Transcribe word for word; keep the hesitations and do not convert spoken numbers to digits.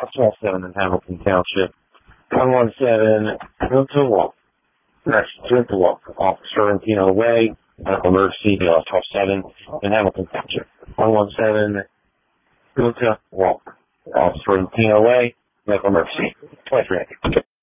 twelve seven in Hamilton Township. one one seven, go to walk. Next, turn to walk off Sorrentino Way, medical emergency, twelve seven in Hamilton Township. one one seven, go to walk off Sorrentino Way, medical emergency. twenty-three.